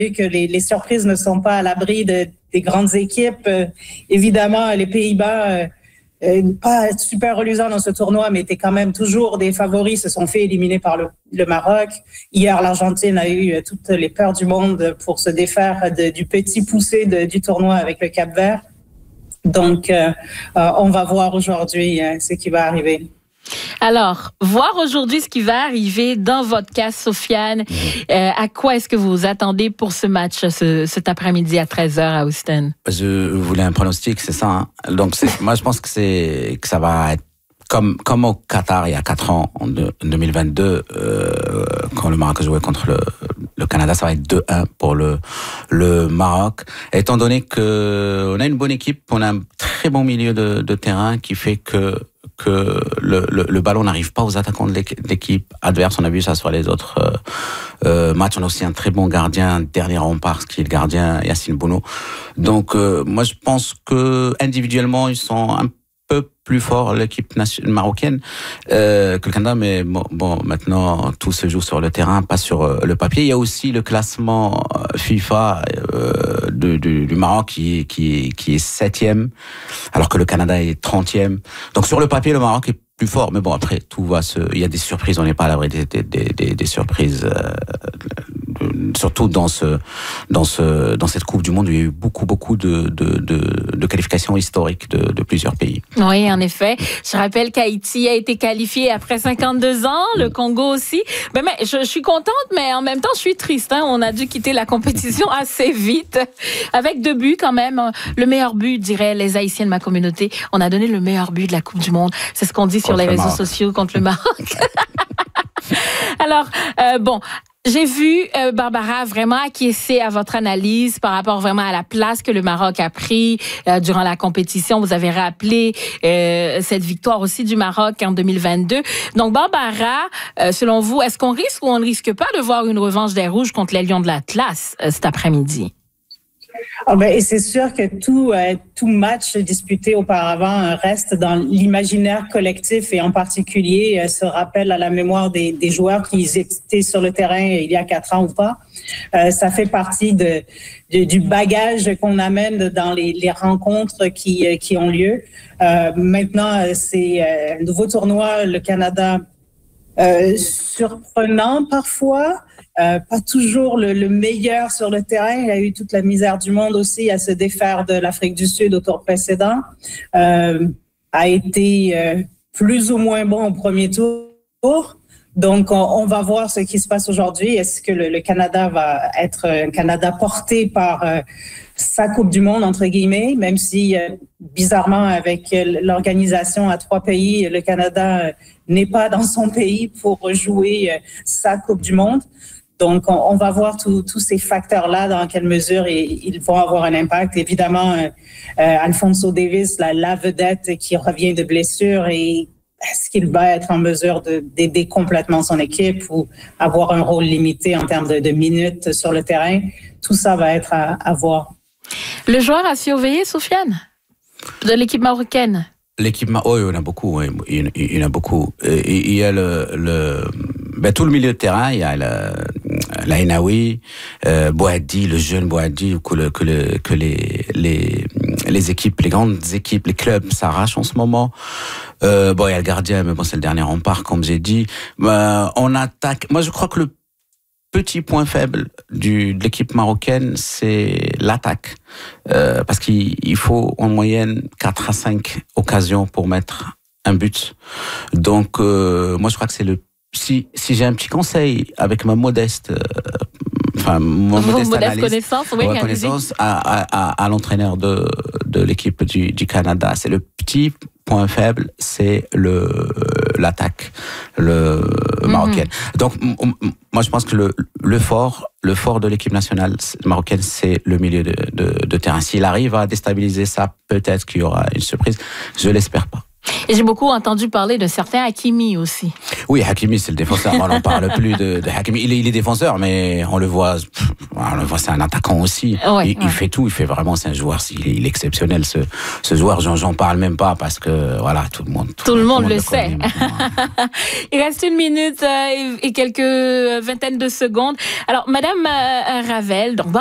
que les surprises ne sont pas à l'abri des grandes équipes. Évidemment, les Pays-Bas, pas super reluisants dans ce tournoi, mais étaient quand même toujours des favoris, se sont fait éliminer par le Maroc. Hier, l'Argentine a eu toutes les peurs du monde pour se défaire du petit poussé du tournoi avec le Cap-Vert. Donc, on va voir aujourd'hui ce qui va arriver. Alors, voir aujourd'hui ce qui va arriver dans votre cas, Sofiane, à quoi est-ce que vous vous attendez pour ce match cet après-midi à 13h à Houston? Je voulais un pronostic, c'est ça. Hein? Donc, moi, je pense que ça va être comme au Qatar il y a 4 ans, en 2022, quand le Maroc jouait contre le Canada, ça va être 2-1 pour le Maroc. Étant donné que on a une bonne équipe, on a un très bon milieu de terrain qui fait que le ballon n'arrive pas aux attaquants de l'équipe adverse. On a vu ça sur les autres matchs. On a aussi un très bon gardien, dernier rempart, qui est le gardien Yacine Bounou. Donc, moi, je pense que individuellement, ils sont un peu plus forts, l'équipe marocaine, que le Canada. Mais bon, maintenant, tout se joue sur le terrain, pas sur le papier. Il y a aussi le classement FIFA du Maroc qui est 7e, alors que le Canada est 30e. Donc sur le papier, le Maroc est plus fort. Mais bon, après, il y a des surprises. On n'est pas à l'abri des surprises, surtout dans cette Coupe du Monde où il y a eu beaucoup de qualifications historiques de plusieurs pays. Oui, en effet. Je rappelle qu'Haïti a été qualifié après 52 ans, le Congo aussi. Mais je suis contente, mais en même temps, je suis triste. Hein. On a dû quitter la compétition assez vite, avec 2 buts quand même. Le meilleur but, diraient les Haïtiens de ma communauté. On a donné le meilleur but de la Coupe du Monde. C'est ce qu'on dit sur les réseaux sociaux contre le Maroc. Alors, j'ai vu Barbara vraiment acquiescer à votre analyse par rapport vraiment à la place que le Maroc a pris durant la compétition. Vous avez rappelé cette victoire aussi du Maroc en 2022. Donc Barbara, selon vous, est-ce qu'on risque ou on ne risque pas de voir une revanche des Rouges contre les Lions de l'Atlas cet après-midi? Et c'est sûr que tout match disputé auparavant reste dans l'imaginaire collectif et en particulier se rappelle à la mémoire des joueurs qui étaient sur le terrain il y a 4 ans ou pas. Ça fait partie du bagage qu'on amène dans les rencontres qui ont lieu. Maintenant, c'est un nouveau tournoi, le Canada, surprenant parfois. Pas toujours le meilleur sur le terrain. Il a eu toute la misère du monde aussi à se défaire de l'Afrique du Sud au tour précédent. A été plus ou moins bon au premier tour. Donc, on va voir ce qui se passe aujourd'hui. Est-ce que le Canada va être un Canada porté par sa Coupe du Monde, entre guillemets, même si, bizarrement, avec l'organisation à 3 pays, le Canada n'est pas dans son pays pour jouer sa Coupe du Monde. Donc, on va voir tous ces facteurs-là, dans quelle mesure ils vont avoir un impact. Évidemment, Alphonso Davies, la vedette qui revient de blessure, et est-ce qu'il va être en mesure d'aider complètement son équipe ou avoir un rôle limité en termes de minutes sur le terrain? Tout ça va être à voir. Le joueur à surveiller, Sofiane, de l'équipe marocaine? L'équipe il y en a beaucoup. Oui. Il y en a beaucoup. Il y a tout le milieu de terrain. Il y a l'Ainaoui, Boadi, le jeune Boadi, que les équipes, les grandes équipes, les clubs s'arrachent en ce moment. Il y a le gardien, mais c'est le dernier rempart, comme j'ai dit. On attaque. Moi, je crois que le petit point faible de l'équipe marocaine, c'est l'attaque. Parce qu'il faut en moyenne 4 à 5 occasions pour mettre un but. Donc, moi, je crois que c'est si j'ai un petit conseil avec ma modeste connaissance à l'entraîneur de l'équipe du Canada, c'est le petit point faible, c'est l'attaque marocaine. Donc moi je pense que le fort de l'équipe nationale marocaine, c'est le milieu de terrain. S'il arrive à déstabiliser ça, peut-être qu'il y aura une surprise. Je l'espère pas. Et j'ai beaucoup entendu parler de certains Hakimi aussi. Oui, Hakimi, c'est le défenseur. On n'en parle plus de Hakimi. Il est défenseur, mais on le voit, c'est un attaquant aussi. Ouais, il fait tout. Il fait vraiment, c'est un joueur. Il est exceptionnel, ce joueur. J'en parle même pas parce que, voilà, tout le monde le sait. Il reste 1 minute et quelques vingtaines de secondes. Alors, Madame Ravel, donc,